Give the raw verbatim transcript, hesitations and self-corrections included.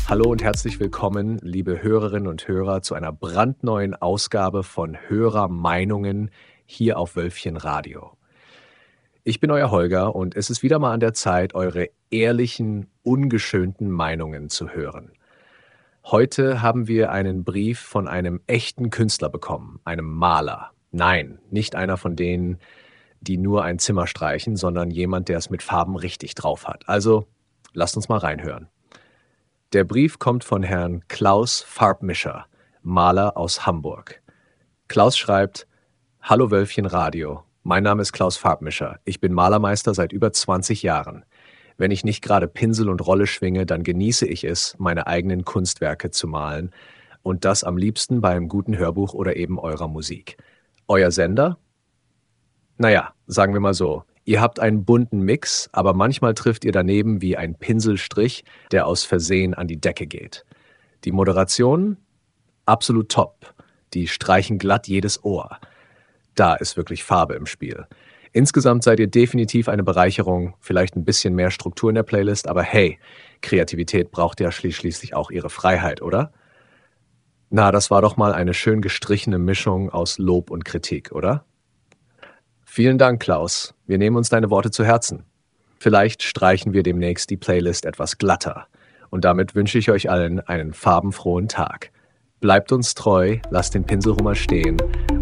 Hallo und herzlich willkommen, liebe Hörerinnen und Hörer, zu einer brandneuen Ausgabe von Hörermeinungen hier auf Wölfchen Radio. Ich bin euer Holger und es ist wieder mal an der Zeit, eure ehrlichen, ungeschönten Meinungen zu hören. Heute haben wir einen Brief von einem echten Künstler bekommen, einem Maler. Nein, nicht einer von denen, die nur ein Zimmer streichen, sondern jemand, der es mit Farben richtig drauf hat. Also, lasst uns mal reinhören. Der Brief kommt von Herrn Klaus Farbmischer, Maler aus Hamburg. Klaus schreibt: Hallo Wölfchen Radio, mein Name ist Klaus Farbmischer. Ich bin Malermeister seit über zwanzig Jahren. Wenn ich nicht gerade Pinsel und Rolle schwinge, dann genieße ich es, meine eigenen Kunstwerke zu malen. Und das am liebsten bei einem guten Hörbuch oder eben eurer Musik. Euer Sender? Naja, sagen wir mal so. Ihr habt einen bunten Mix, aber manchmal trifft ihr daneben wie ein Pinselstrich, der aus Versehen an die Decke geht. Die Moderation? Absolut top. Die streichen glatt jedes Ohr. Da ist wirklich Farbe im Spiel. Insgesamt seid ihr definitiv eine Bereicherung, vielleicht ein bisschen mehr Struktur in der Playlist, aber hey, Kreativität braucht ja schließlich auch ihre Freiheit, oder? Na, das war doch mal eine schön gestrichene Mischung aus Lob und Kritik, oder? Vielen Dank, Klaus. Wir nehmen uns deine Worte zu Herzen. Vielleicht streichen wir demnächst die Playlist etwas glatter. Und damit wünsche ich euch allen einen farbenfrohen Tag. Bleibt uns treu, lasst den Pinsel mal stehen